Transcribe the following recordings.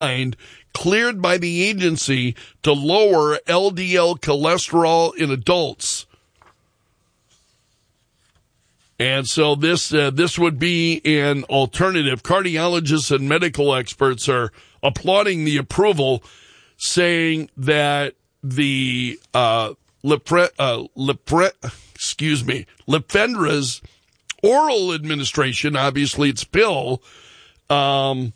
cleared by the agency to lower LDL cholesterol in adults. And so this would be an alternative. Cardiologists and medical experts are applauding the approval, saying that the Liphendra's oral administration, obviously it's pill, as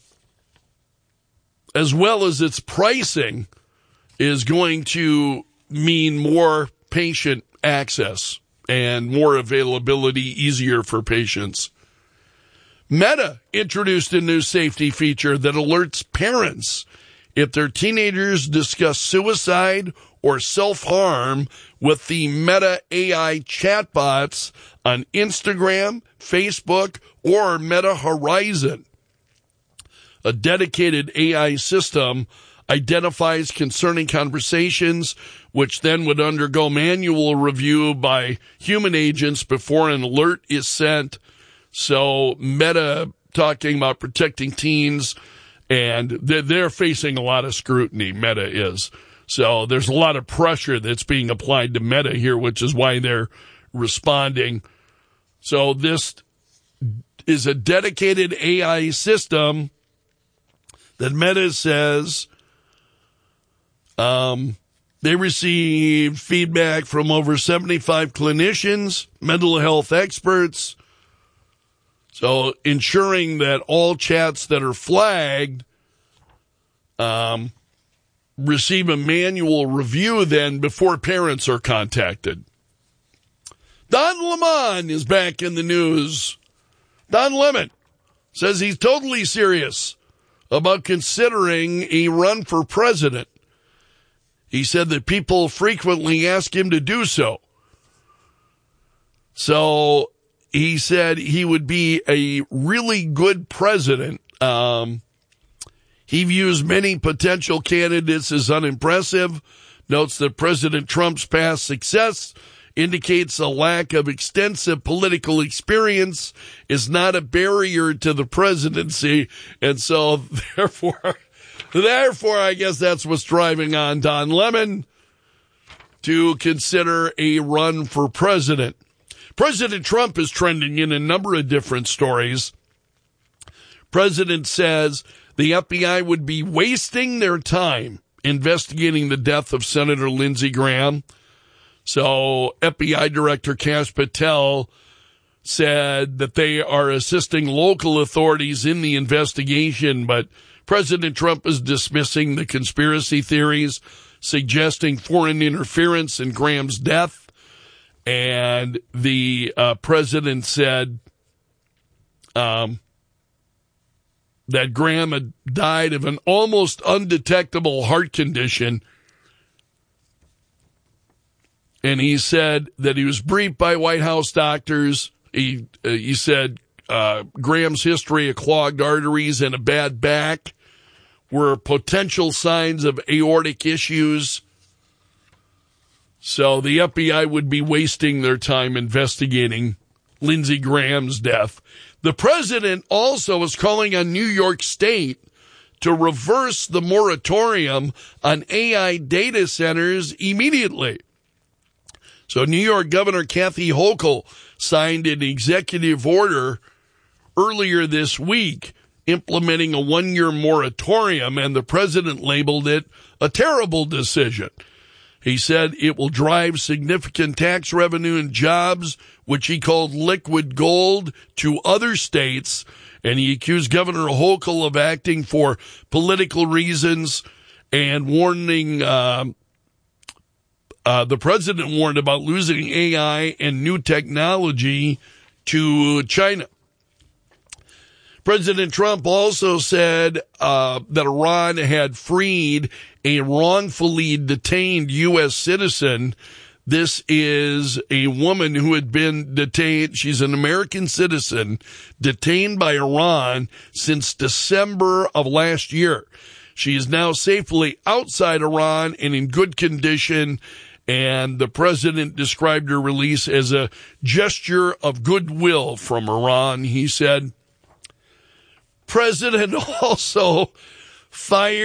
well as its pricing, is going to mean more patient access and more availability, easier for patients. Meta introduced a new safety feature that alerts parents if their teenagers discuss suicide or self-harm with the Meta AI chatbots on Instagram, Facebook, or Meta Horizon. A dedicated AI system identifies concerning conversations, which then would undergo manual review by human agents before an alert is sent. So Meta talking about protecting teens, and they're facing a lot of scrutiny, Meta is. So there's a lot of pressure that's being applied to Meta here, which is why they're responding. So this is a dedicated AI system that Meta says they received feedback from over 75 clinicians, mental health experts. So ensuring that all chats that are flagged receive a manual review then before parents are contacted. Don Lemon is back in the news. Don Lemon says he's totally serious about considering a run for president. He said that people frequently ask him to do so. So he said he would be a really good president. He views many potential candidates as unimpressive, notes that President Trump's past success indicates a lack of extensive political experience is not a barrier to the presidency. And so therefore, I guess that's what's driving on Don Lemon to consider a run for president. President Trump is trending in a number of different stories. President says the FBI would be wasting their time investigating the death of Senator Lindsey Graham. So FBI Director Kash Patel said that they are assisting local authorities in the investigation, but President Trump is dismissing the conspiracy theories, suggesting foreign interference in Graham's death. And the president said that Graham had died of an almost undetectable heart condition. And he said that he was briefed by White House doctors. He said Graham's history of clogged arteries and a bad back were potential signs of aortic issues. So the FBI would be wasting their time investigating Lindsey Graham's death. The president also is calling on New York State to reverse the moratorium on AI data centers immediately. So New York Governor Kathy Hochul signed an executive order earlier this week implementing a one-year moratorium, and the president labeled it a terrible decision. He said it will drive significant tax revenue and jobs, which he called liquid gold, to other states, and he accused Governor Hochul of acting for political reasons and warning the president warned about losing AI and new technology to China. President Trump also said that Iran had freed a wrongfully detained U.S. citizen. This is a woman who had been detained. She's an American citizen detained by Iran since December of last year. She is now safely outside Iran and in good condition. And the president described her release as a gesture of goodwill from Iran. He said, President also fired